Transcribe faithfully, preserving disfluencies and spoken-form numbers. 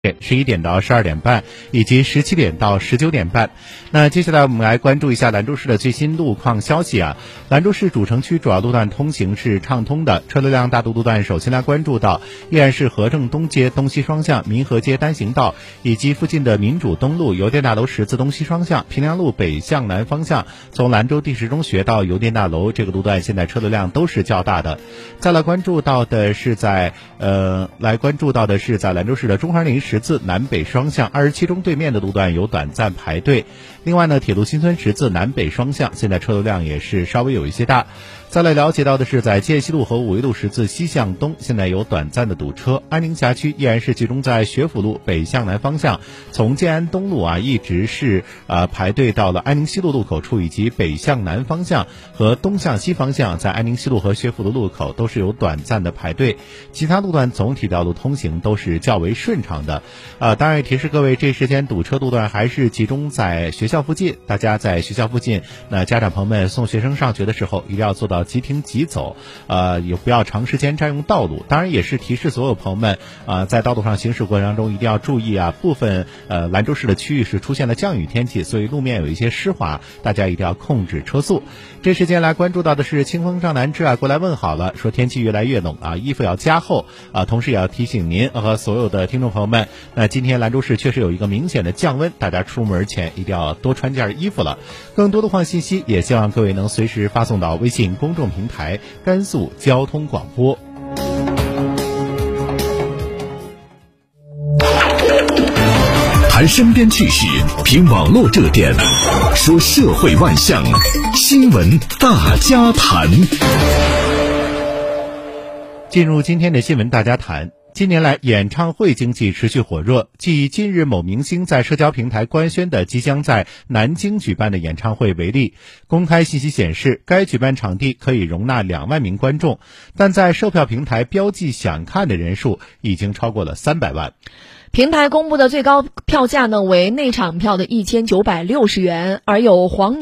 十一点到十二点半，以及十七点到十九点半。那接下来我们来关注一下兰州市的最新路况消息啊。兰州市主城区主要路段通行是畅通的，车流量大多路段首先来关注到依然是和正东街东西双向、民和街单行道以及附近的民主东路邮电大楼十字东西双向、平凉路北向南方向，从兰州第十中学到邮电大楼这个路段现在车流量都是较大的。再来关注到的是在呃来关注到的是在兰州市的中华林十字南北双向二十七中对面的路段有短暂排队。另外呢，铁路新村十字南北双向现在车流量也是稍微有一些大。再来了解到的是在建西路和五维路十字西向东现在有短暂的堵车。安宁辖区依然是集中在学府路北向南方向，从建安东路啊一直是呃排队到了安宁西路路口处，以及北向南方向和东向西方向在安宁西路和学府路路口都是有短暂的排队。其他路段总体道路通行都是较为顺畅的。呃，当然也提示各位，这时间堵车路段还是集中在学校附近，大家在学校附近，那家长朋友们送学生上学的时候，一定要做到即停即走，呃，也不要长时间占用道路。当然也是提示所有朋友们，呃，在道路上行驶过程当中一定要注意啊，部分呃兰州市的区域是出现了降雨天气，所以路面有一些湿滑，大家一定要控制车速。这时间来关注到的是清风上南至啊过来问好了，说天气越来越冷啊，衣服要加厚啊，同时也要提醒您和所有的听众朋友们，那今天兰州市确实有一个明显的降温，大家出门前一定要多穿件衣服了。更多的话信息也希望各位能随时发送到微信公众平台甘肃交通广播。 谈身边趣事，评网络热点，说社会万象，新闻大家谈。 进入今天的新闻大家谈。近年来，演唱会经济持续火热。继近日某明星在社交平台官宣的即将在南京举办的演唱会为例，公开信息显示，该举办场地可以容纳两万名观众，但在售票平台标记想看的人数已经超过了三百万。 平台公布的最高票价呢为内场票的一千九百六十元，而有黄